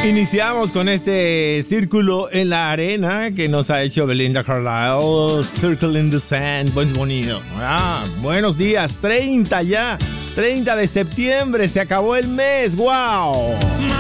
Iniciamos con este círculo en la arena que nos ha hecho Belinda Carlisle. Circle in the Sand, buen bonito. Buenos días, 30 ya. 30 de septiembre, se acabó el mes. ¡Wow!